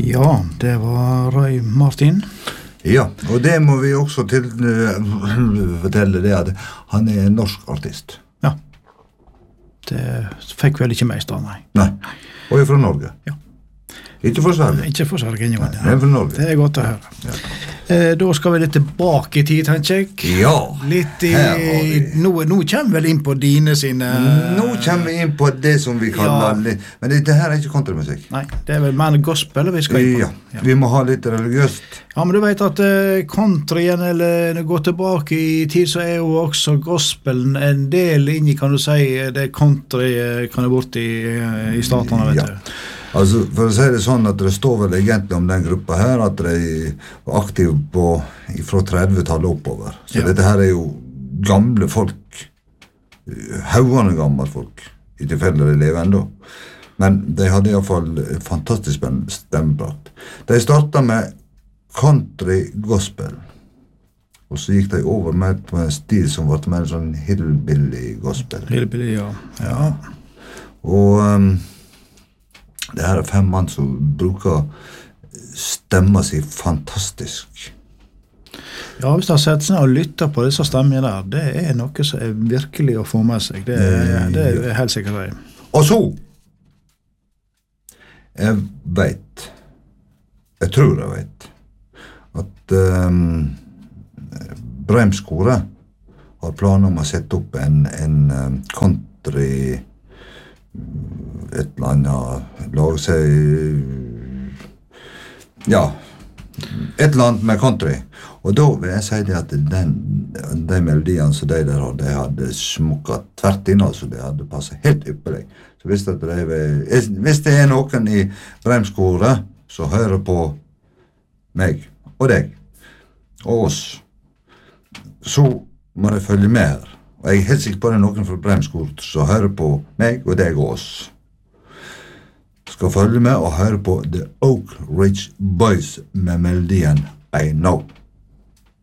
Ja, det var Roy Martin. Ja, og det må vi også fortelle det at han en norsk artist. Ja, det fikk vel ikke meg stå, nei. Nei, og fra Norge. Ja. Ikke for Sverige. Ikke for Sverige, ingen Nei, fra Norge. Det godt å høre. Ja. Da skal vi litt tilbake I tid, tenker jeg. Ja, litt nå kommer vi vel inn på dine sine... Nå kommer vi inn på det som vi kaller litt... Men det her ikke countrymusikk. Nei, det vel mer gospel vi skal inn på. Ja, vi må ha litt religiøst. Ja, men du vet at countryen, eller gå tilbake I tid, så jo også gospelen en del inni, kan du si, det country kan det bort I statene, vet du. Altså, for å si det sånn at det står vel egentlig om den gruppa her, at de var aktive fra 30-tallet oppover. Så dette her jo gamle folk, haugene gamle folk, I tilfelle de lever enda. Men de hadde I hvert fall fantastisk stemmeprat. De startet med country gospel, og så gikk de over med på en stil som var mer sånn hillbilly gospel. Hillbilly, ja. Og... det her 5 mann som bruker stemma si fantastisk. Ja, hvis du har sett seg og lyttet på disse stemmene der, det noe som virkelig å få med seg. Det helt sikkert det. Og så, jeg tror jeg vet, at Breimskore har planer om å sette opp en country et eller annet lage seg et eller annet med country og da vil jeg si det at de melodiene som de der hadde smukket tvert inn altså det hadde passet helt ypperlig så hvis det noen I Breimskore så hører på meg og deg og oss så må de følge med her og jeg helt sikker på det noen fra Breimskort som hører på meg og deg og oss. Skal følge med og høre på The Oak Ridge Boys med melodien I Know.